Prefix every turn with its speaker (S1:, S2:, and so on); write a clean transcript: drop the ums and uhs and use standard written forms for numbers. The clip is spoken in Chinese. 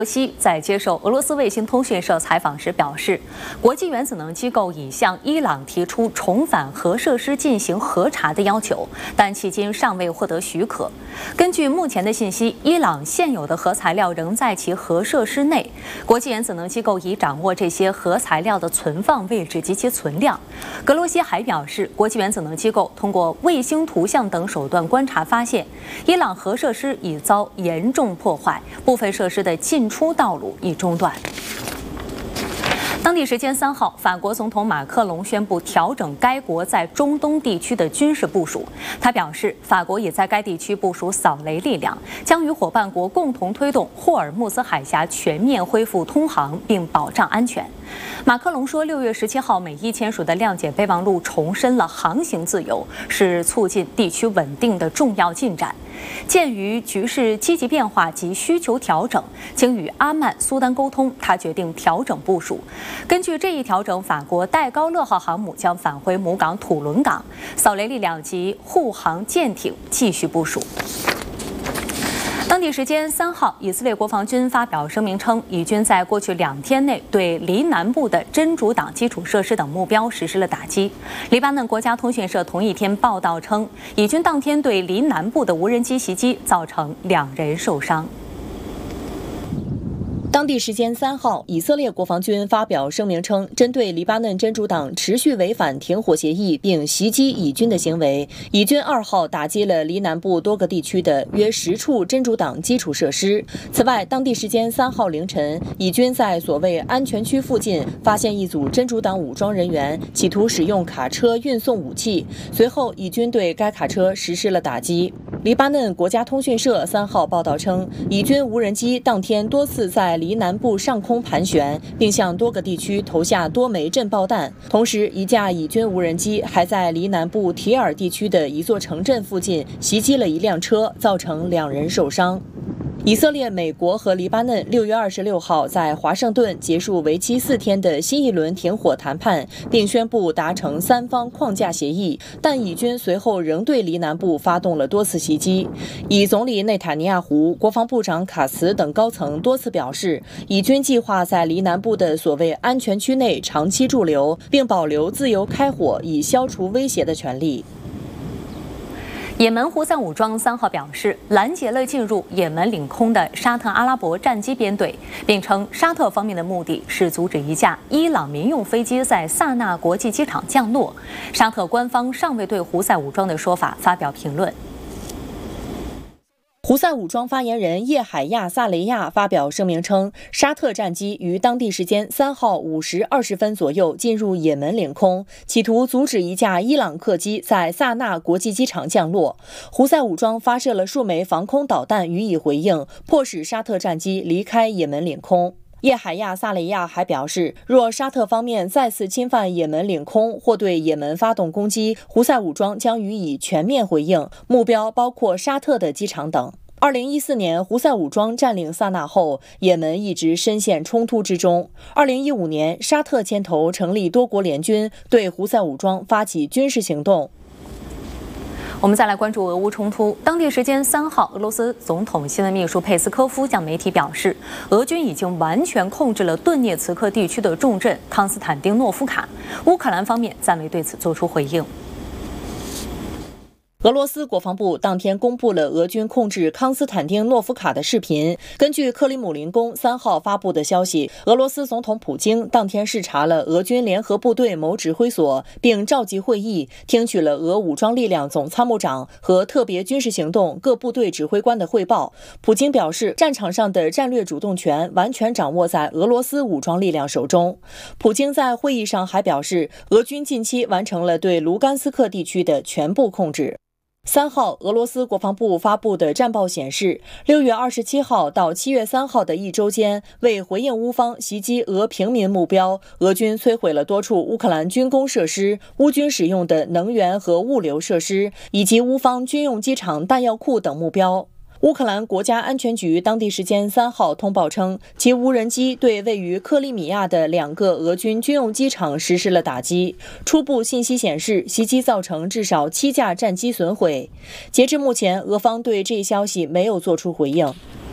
S1: 西在接受俄罗斯卫星通讯社采访时表示，国际原子能机构已向伊朗提出重返核设施进行核查的要求，但迄今尚未获得许可。根据目前的信息，伊朗现有的核材料仍在其核设施内，国际原子能机构已掌握这些核材料的存放位置及其存量。格罗西还表示，国际原子能机构通过卫星图像等手段观察发现，伊朗核设施已遭严重破坏，部分设施的进出道路已中断。当地时间3号，法国总统马克龙宣布调整该国在中东地区的军事部署。他表示，法国已在该地区部署扫雷力量，将与伙伴国共同推动霍尔木兹海峡全面恢复通航，并保障安全。马克龙说，6月17号美伊签署的谅解备忘录重申了航行自由，是促进地区稳定的重要进展。鉴于局势积极变化及需求调整，经与阿曼、苏丹沟通，他决定调整部署。根据这一调整，法国戴高乐号航母将返回母港土伦港，扫雷力量及护航舰艇继续部署。当地时间3号，以色列国防军发表声明称，以军在过去2天内对黎南部的真主党基础设施等目标实施了打击。黎巴嫩国家通讯社同一天报道称，以军当天对黎南部的无人机袭击，造成2人受伤。
S2: 当地时间3号，以色列国防军发表声明称，针对黎巴嫩真主党持续违反停火协议并袭击以军的行为，以军2号打击了黎南部多个地区的约10处真主党基础设施。此外，当地时间3号凌晨，以军在所谓安全区附近发现一组真主党武装人员企图使用卡车运送武器，随后以军对该卡车实施了打击。黎巴嫩国家通讯社3号报道称，以军无人机当天多次在黎南部上空盘旋，并向多个地区投下多枚震爆弹。同时，一架以军无人机还在黎南部提尔地区的一座城镇附近袭击了一辆车，造成2人受伤。以色列、美国和黎巴嫩6月26号在华盛顿结束为期4天的新一轮停火谈判，并宣布达成3方框架协议，但以军随后仍对黎南部发动了多次袭击。以总理内塔尼亚胡、国防部长卡茨等高层多次表示，以军计划在黎南部的所谓安全区内长期驻留，并保留自由开火以消除威胁的权利。
S1: 也门胡塞武装3号表示，拦截了进入也门领空的沙特阿拉伯战机编队，并称沙特方面的目的是阻止一架伊朗民用飞机在萨那国际机场降落。沙特官方尚未对胡塞武装的说法发表评论。
S2: 胡塞武装发言人叶海亚·萨雷亚发表声明称，沙特战机于当地时间3号5时20分左右进入也门领空，企图阻止一架伊朗客机在萨那国际机场降落。胡塞武装发射了数枚防空导弹予以回应，迫使沙特战机离开也门领空。叶海亚·萨雷亚还表示，若沙特方面再次侵犯也门领空或对也门发动攻击，胡塞武装将予以全面回应，目标包括沙特的机场等。2014年，胡塞武装占领萨那后，也门一直深陷冲突之中。2015年，沙特牵头成立多国联军，对胡塞武装发起军事行动。
S1: 我们再来关注俄乌冲突。当地时间3号，俄罗斯总统新闻秘书佩斯科夫向媒体表示，俄军已经完全控制了顿涅茨克地区的重镇康斯坦丁诺夫卡。乌克兰方面暂未对此作出回应。
S2: 俄罗斯国防部当天公布了俄军控制康斯坦丁诺夫卡的视频。根据克里姆林宫3号发布的消息，俄罗斯总统普京当天视察了俄军联合部队某指挥所，并召集会议，听取了俄武装力量总参谋长和特别军事行动各部队指挥官的汇报。普京表示，战场上的战略主动权完全掌握在俄罗斯武装力量手中。普京在会议上还表示，俄军近期完成了对卢甘斯克地区的全部控制。3号，俄罗斯国防部发布的战报显示，6月27号到7月3号的一周间，为回应乌方袭击俄平民目标，俄军摧毁了多处乌克兰军工设施、乌军使用的能源和物流设施，以及乌方军用机场、弹药库等目标。乌克兰国家安全局当地时间3号通报称，其无人机对位于克里米亚的2个俄军军用机场实施了打击。初步信息显示，袭击造成至少7架战机损毁。截至目前，俄方对这一消息没有做出回应。